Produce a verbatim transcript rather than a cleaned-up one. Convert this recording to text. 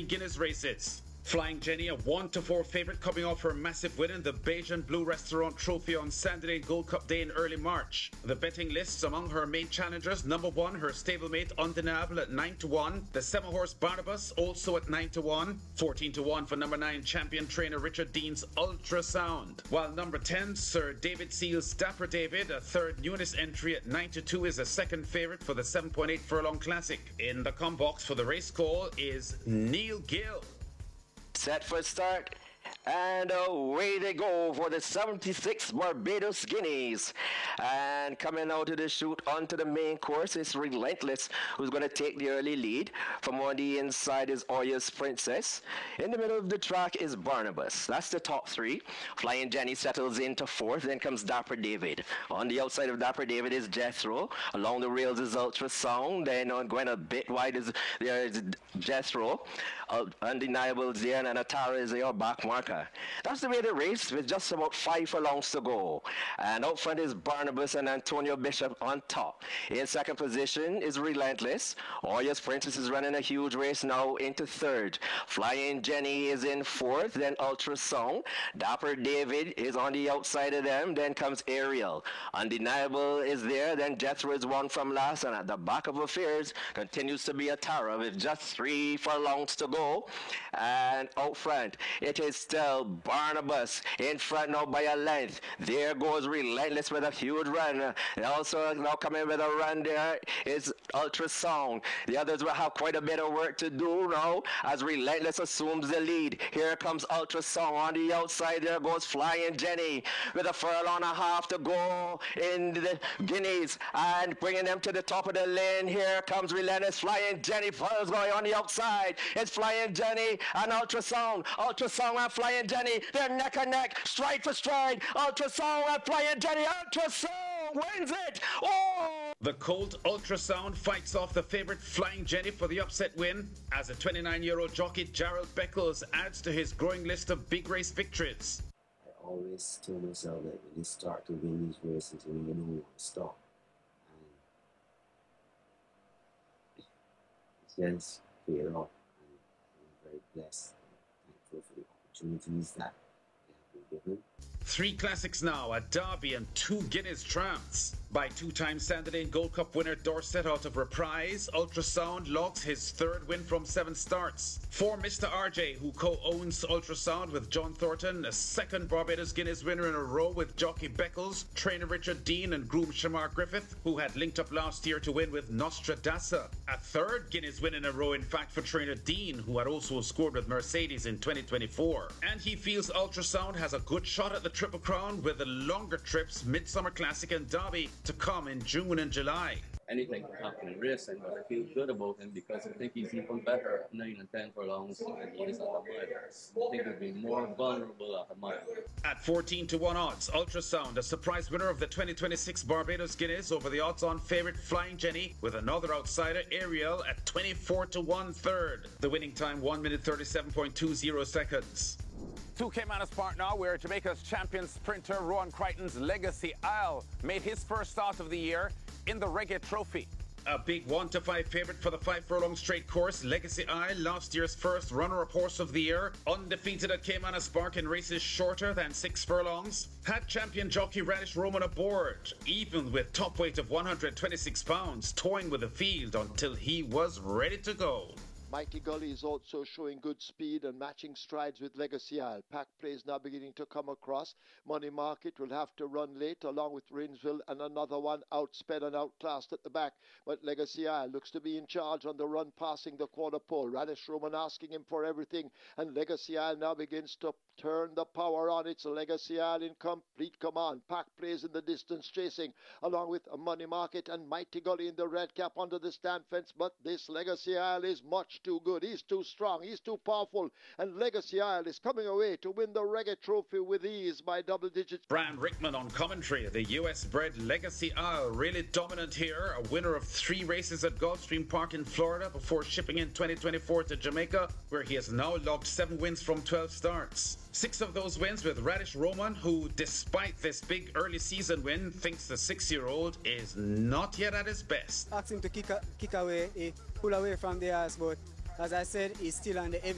Guineas races. Flying Jenny, a one to four favourite coming off her massive win in the Bajan Blue Restaurant Trophy on Sandy Lane Gold Cup Day in early March. The betting lists among her main challengers: number one, her stablemate Undeniable at nine to one, the seven horse Barnabas also at nine to one, fourteen to one for number nine champion trainer Richard Dean's Ultrasound, while number ten, Sir David Seal's Dapper David, a third newest entry at nine to two, is a second favourite for the seven point eight furlong classic. In the com box for the race call is Neil Gill. Set for start, and away they go for the seventy-six Barbados Guineas. And coming out of the chute onto the main course is Relentless, who's going to take the early lead. From on the inside is Oya's Princess. In the middle of the track is Barnabas. That's the top three. Flying Jenny settles into fourth. Then comes Dapper David. On the outside of Dapper David is Jethro. Along the rails is Ultrasound. Then on going a bit wide is there is Jethro. Uh, Undeniable is there, and Atara is your back marker. That's the way the race with just about five furlongs to go. And out front is Barnabas and Antonio Bishop on top. In second position is Relentless. Oya's Princess is running a huge race now into third. Flying Jenny is in fourth, then Ultrasound. Dapper David is on the outside of them, then comes Ariel. Undeniable is there, then Jethro is one from last, and at the back of affairs continues to be Atara with just three furlongs to go. And out front, it is still Barnabas in front now by a length. There goes Relentless with a huge run. And also now coming with a run there is Ultrasound. The others will have quite a bit of work to do now as Relentless assumes the lead. Here comes Ultrasound on the outside. There goes Flying Jenny with a furlong and a half to go in the Guineas and bringing them to the top of the lane. Here comes Relentless. Flying Jenny first going on the outside. It's Flying Jenny and Ultrasound. Ultrasound and Flying Jenny. They're neck and neck, stride for stride. Ultrasound and Flying Jenny. Ultrasound wins it. Oh! The Colt Ultrasound fights off the favourite Flying Jenny for the upset win as a twenty-nine-year-old jockey Gerald Beckles adds to his growing list of big race victories. I always told myself that when you start to win these races, when you don't want to stop. And it's just paid off. And I'm very blessed and thankful for the opportunities that they have been given. Three classics now, a Derby and two Guineas tramps. By two-time Sandy Lane Gold Cup winner Dorset out of Reprise, Ultrasound logs his third win from seven starts. For Mister R J, who co-owns Ultrasound with John Thornton, a second Barbados Guineas winner in a row with jockey Beckles, trainer Richard Dean and groom Shamar Griffith, who had linked up last year to win with Nostradasa. A third Guineas win in a row, in fact, for trainer Dean, who had also scored with Mercedes in twenty twenty-four. And he feels Ultrasound has a good shot at the Triple Crown with the longer trips, Midsummer Classic and Derby, to come in June and July. Anything can happen in racing, but I feel good about him because I think he's even better at nine and ten furlongs than he is at a mile. I think he'll be more vulnerable at a mile. At fourteen to one odds, Ultrasound, a surprise winner of the twenty twenty-six Barbados Guineas over the odds-on favourite Flying Jenny, with another outsider, Ariel, at twenty-four to one third. The winning time, one minute thirty-seven point two zero seconds. two Caymanas Park now, where Jamaica's champion sprinter Rowan Crichton's Legacy Isle made his first start of the year in the Reggae Trophy. A big one to five favourite for the five furlong straight course, Legacy Isle, last year's first runner-up horse of the year, undefeated at Caymanas Park in races shorter than six furlongs, had champion jockey Radish Roman aboard, even with top weight of one hundred twenty-six pounds, toying with the field until he was ready to go. Mighty Gully is also showing good speed and matching strides with Legacy Isle. Pack plays now beginning to come across. Money Market will have to run late along with Rinsville, and another one outsped and outclassed at the back. But Legacy Isle looks to be in charge on the run, passing the quarter pole. Radish Roman asking him for everything, and Legacy Isle now begins to turn the power on. It's Legacy Isle in complete command. Pack plays in the distance chasing along with Money Market and Mighty Gully in the red cap under the stand fence. But this Legacy Isle is much too good. He's too strong. He's too powerful. And Legacy Isle is coming away to win the Reggae Trophy with ease by double digits. Brian Rickman on commentary. The U S-bred Legacy Isle really dominant here. A winner of three races at Gulfstream Park in Florida before shipping in twenty twenty-four to Jamaica, where he has now logged seven wins from twelve starts. Six of those wins with Radish Roman, who, despite this big early season win, thinks the six-year-old is not yet at his best. Ask him to kick, a, kick away, he pull away from the ass, but as I said, he's still on the heavy